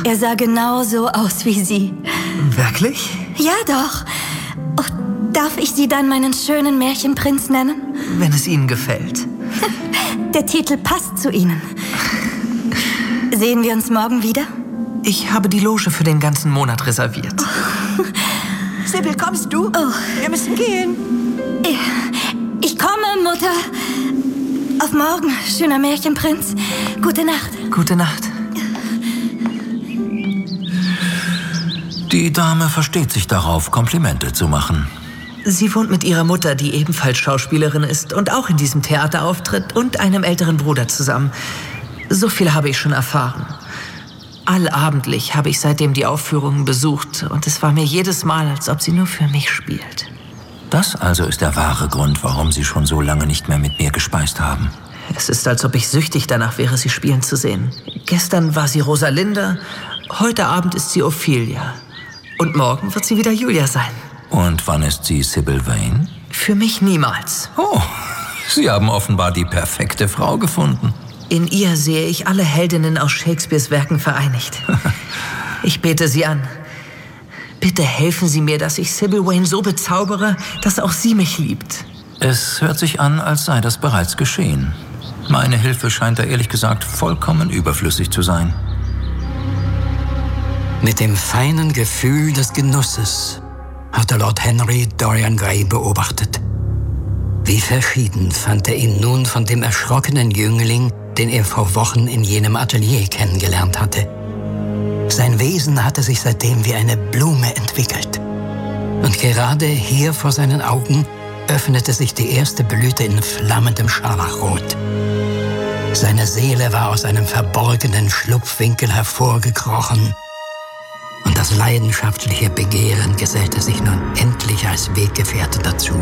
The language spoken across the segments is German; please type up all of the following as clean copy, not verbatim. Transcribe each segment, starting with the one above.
Er sah genauso aus wie Sie. Wirklich? Ja, doch. Oh, darf ich Sie dann meinen schönen Märchenprinz nennen? Wenn es Ihnen gefällt. Der Titel passt zu Ihnen. Sehen wir uns morgen wieder? Ich habe die Loge für den ganzen Monat reserviert. Oh. Sybil, kommst du? Oh. Wir müssen gehen. Ich komme, Mutter. Auf morgen, schöner Märchenprinz. Gute Nacht. Gute Nacht. Die Dame versteht sich darauf, Komplimente zu machen. Sie wohnt mit ihrer Mutter, die ebenfalls Schauspielerin ist und auch in diesem Theater auftritt, und einem älteren Bruder zusammen. So viel habe ich schon erfahren. Allabendlich habe ich seitdem die Aufführungen besucht und es war mir jedes Mal, als ob sie nur für mich spielt. Das also ist der wahre Grund, warum Sie schon so lange nicht mehr mit mir gespeist haben. Es ist, als ob ich süchtig danach wäre, sie spielen zu sehen. Gestern war sie Rosalinda, heute Abend ist sie Ophelia. Und morgen wird sie wieder Julia sein. Und wann ist sie Sybil Vane? Für mich niemals. Oh, Sie haben offenbar die perfekte Frau gefunden. In ihr sehe ich alle Heldinnen aus Shakespeares Werken vereinigt. Ich bete Sie an. Bitte helfen Sie mir, dass ich Sybil Vane so bezaubere, dass auch sie mich liebt. Es hört sich an, als sei das bereits geschehen. Meine Hilfe scheint da ehrlich gesagt vollkommen überflüssig zu sein. Mit dem feinen Gefühl des Genusses hatte Lord Henry Dorian Gray beobachtet. Wie verschieden fand er ihn nun von dem erschrockenen Jüngling, den er vor Wochen in jenem Atelier kennengelernt hatte. Sein Wesen hatte sich seitdem wie eine Blume entwickelt. Und gerade hier vor seinen Augen öffnete sich die erste Blüte in flammendem Scharlachrot. Seine Seele war aus einem verborgenen Schlupfwinkel hervorgekrochen. Und das leidenschaftliche Begehren gesellte sich nun endlich als Weggefährte dazu.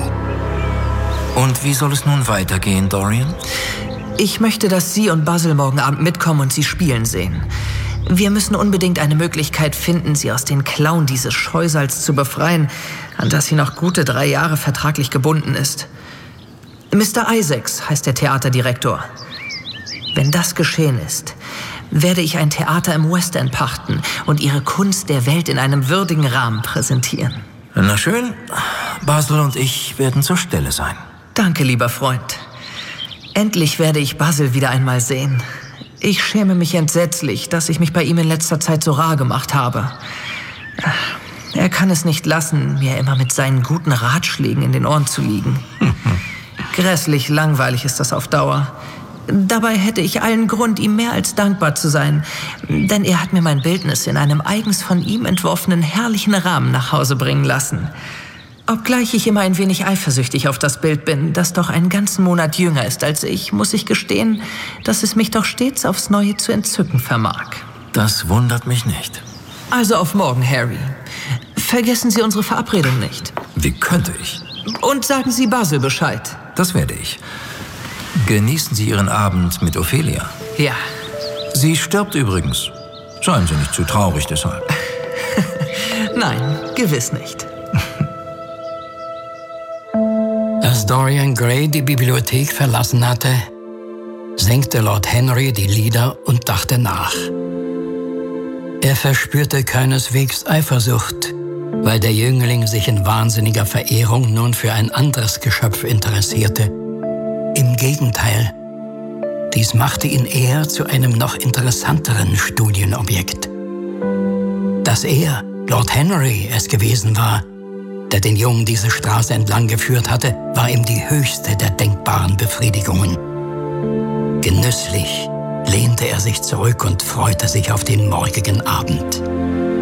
Und wie soll es nun weitergehen, Dorian? Ich möchte, dass Sie und Basil morgen Abend mitkommen und Sie spielen sehen. Wir müssen unbedingt eine Möglichkeit finden, Sie aus den Klauen dieses Scheusals zu befreien, an das sie noch gute 3 Jahre vertraglich gebunden ist. Mr. Isaacs heißt der Theaterdirektor. Wenn das geschehen ist, werde ich ein Theater im West End pachten und Ihre Kunst der Welt in einem würdigen Rahmen präsentieren. Na schön, Basil und ich werden zur Stelle sein. Danke, lieber Freund. Endlich werde ich Basil wieder einmal sehen. Ich schäme mich entsetzlich, dass ich mich bei ihm in letzter Zeit so rar gemacht habe. Er kann es nicht lassen, mir immer mit seinen guten Ratschlägen in den Ohren zu liegen. Grässlich langweilig ist das auf Dauer. Dabei hätte ich allen Grund, ihm mehr als dankbar zu sein, denn er hat mir mein Bildnis in einem eigens von ihm entworfenen herrlichen Rahmen nach Hause bringen lassen. Obgleich ich immer ein wenig eifersüchtig auf das Bild bin, das doch einen ganzen Monat jünger ist als ich, muss ich gestehen, dass es mich doch stets aufs Neue zu entzücken vermag. Das wundert mich nicht. Also auf morgen, Harry. Vergessen Sie unsere Verabredung nicht. Wie könnte ich? Und sagen Sie Basil Bescheid. Das werde ich. Genießen Sie Ihren Abend mit Ophelia. Ja. Sie stirbt übrigens. Seien Sie nicht zu traurig deshalb. Nein, gewiss nicht. Als Dorian Gray die Bibliothek verlassen hatte, senkte Lord Henry die Lider und dachte nach. Er verspürte keineswegs Eifersucht, weil der Jüngling sich in wahnsinniger Verehrung nun für ein anderes Geschöpf interessierte. Im Gegenteil, dies machte ihn eher zu einem noch interessanteren Studienobjekt. Dass er, Lord Henry, es gewesen war, der den Jungen diese Straße entlang geführt hatte, war ihm die höchste der denkbaren Befriedigungen. Genüsslich lehnte er sich zurück und freute sich auf den morgigen Abend.